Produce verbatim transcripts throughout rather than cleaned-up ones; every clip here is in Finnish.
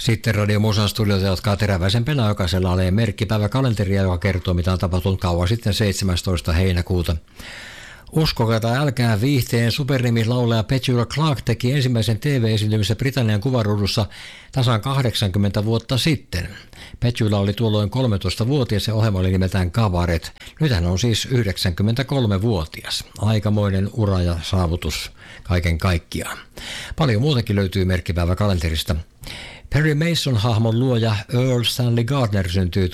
Sitten Radio Musan studiota jatkaa teräväisempänä jokaisella aleen merkkipäiväkalenteria, joka kertoo mitä on tapahtunut kauan sitten seitsemästoista heinäkuuta. Uskokaa tai älkää, viihteen supernimilaulaja Petula Clark teki ensimmäisen T V-esiintymisen Britannian kuvaruudussa tasan kahdeksankymmentä vuotta sitten. Petula oli tuolloin kolmetoistavuotias ja ohjelma oli nimeltään Cabaret. Nyt hän on siis yhdeksänkymmentäkolmevuotias. Aikamoinen ura ja saavutus kaiken kaikkiaan. Paljon muutenkin löytyy merkkipäiväkalenterista. Perry Mason-hahmon luoja Earl Stanley Gardner syntyi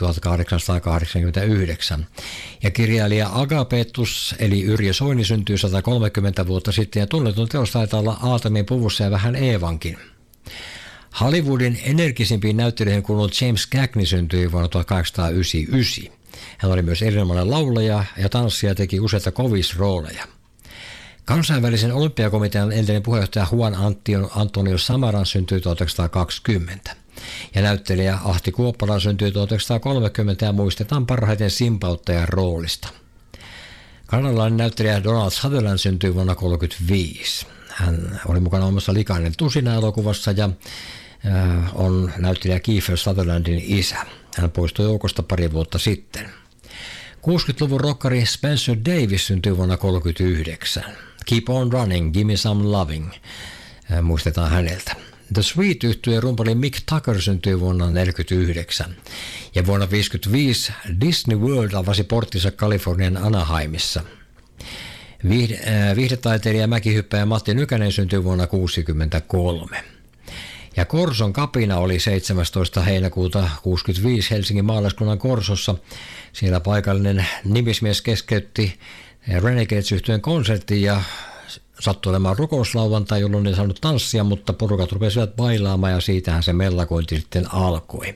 tuhatkahdeksansataakahdeksankymmentäyhdeksän. Ja kirjailija Agapetus eli Yrjö Soini syntyi sata kolmekymmentä vuotta sitten ja tunnetun teos taitaa olla Aatamin puvussa ja vähän Eevankin. Hollywoodin energisimpiin näyttelijöihin kuulunut James Cagney syntyi vuonna tuhatkahdeksansataayhdeksänkymmentäyhdeksän. Hän oli myös erinomainen laulaja ja tanssija, teki useita kovisrooleja. Kansainvälisen olympiakomitean entinen puheenjohtaja Juan Antonio Samaran syntyi tuhatyhdeksänsataakaksikymmentä. Ja näyttelijä Ahti Kuoppala syntyi tuhatyhdeksänsataakolmekymmentä ja muistetaan parhaiten simpauttajan roolista. Kanadalainen näyttelijä Donald Sutherland syntyi vuonna tuhatyhdeksänsataakolmekymmentäviisi. Hän oli mukana omassa Likainen tusina-elokuvassa ja äh, on näyttelijä Kiefer Sutherlandin isä. Hän poistui joukosta pari vuotta sitten. kuusikymmentäluvun rokkari Spencer Davis syntyi vuonna tuhatyhdeksänsataakolmekymmentäyhdeksän. Keep on running, give me some loving. Äh, muistetaan häneltä. The Sweet-yhtyeen rumpali Mick Tucker syntyi vuonna tuhatyhdeksänsataaneljäkymmentäyhdeksän. Ja vuonna tuhatyhdeksänsataaviisikymmentäviisi Disney World avasi porttinsa Kalifornian Anaheimissa. Viihde, äh, viihdetaiteilija mäkihyppäjä Matti Nykänen syntyi vuonna tuhatyhdeksänsataakuusikymmentäkolme. Ja Korson kapina oli seitsemästoista heinäkuuta tuhatyhdeksänsataakuusikymmentäviisi Helsingin maalaiskunnan Korsossa. Siellä paikallinen nimismies keskeytti Renegades-yhtyeen konsertin ja sattui olemaan rukouslauantai, jolloin ei saanut tanssia, mutta porukat rupesivat bailaamaan ja siitähän se mellakointi sitten alkoi.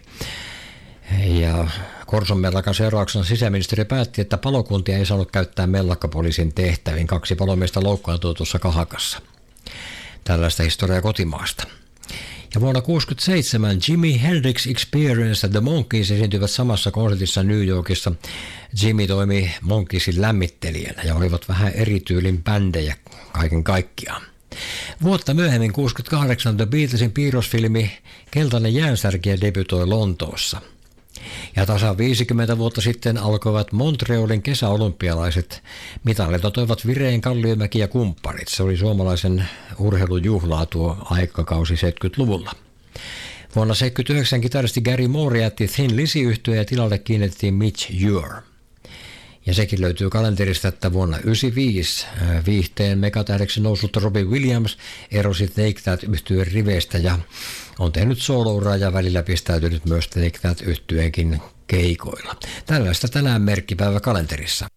Ja Korson mellakan seurauksena sisäministeri päätti, että palokuntia ei saanut käyttää mellakkapoliisin tehtäviin. Kaksi palomiestä loukkaantui tuossa Kahakassa. Tällaista historiaa kotimaasta. Ja vuonna tuhatyhdeksänsataakuusikymmentäseitsemän Jimi Hendrix Experience ja The Monkees esiintyivät samassa konsertissa New Yorkissa. Jimmy toimi Monkeesin lämmittelijänä ja olivat vähän eri tyylin bändejä kaiken kaikkiaan. Vuotta myöhemmin tuhatyhdeksänsataakahdeksan The Beatlesin piirrosfilmi Keltainen jäänsärkijä debytoi Lontoossa. Ja tasan viisikymmentä vuotta sitten alkoivat Montrealin kesäolympialaiset. Mitalit toivat Vireen, Kalliomäki ja kumppanit. Se oli suomalaisen urheilujuhlaa tuo aikakausi seitsemänkymmentäluvulla. Vuonna seitsemänkymmentäyhdeksän kitaristi Gary Moore jätti Thin Lizzy-yhtyeen ja tilalle kiinnitettiin Mitch Ure. Ja sekin löytyy kalenterista, että vuonna yhdeksänkymmentäviisi viihteen megatähdeksi noussut Robbie Williams erosi Take That-yhtyeen riveistä ja on tehnyt soolouraa ja välillä pistäytynyt myös Take That-yhtyeenkin keikoilla. Tällaista tänään merkkipäivä kalenterissa.